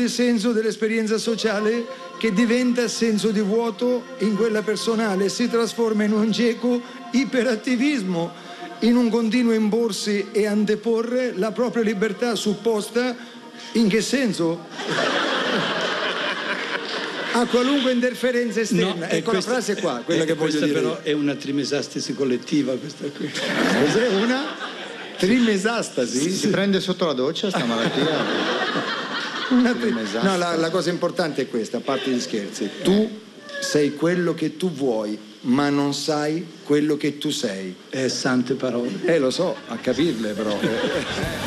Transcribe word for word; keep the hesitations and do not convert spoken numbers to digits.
il senso dell'esperienza sociale che diventa senso di vuoto in quella personale e si trasforma in un cieco iperattivismo, in un continuo imporsi e anteporre la propria libertà supposta. In che senso? A qualunque interferenza esterna. No, ecco questa, la frase qua, quella eh, che voglio questa dire. Questa però è una trimesastasi collettiva, questa qui. Cos'è una? Trimesastasi? Si prende sotto la doccia sta malattia? Una tri... No, la, la cosa importante è questa, a parte gli scherzi. Tu sei quello che tu vuoi, ma non sai quello che tu sei. Eh, sante parole. Eh, lo so, a capirle però.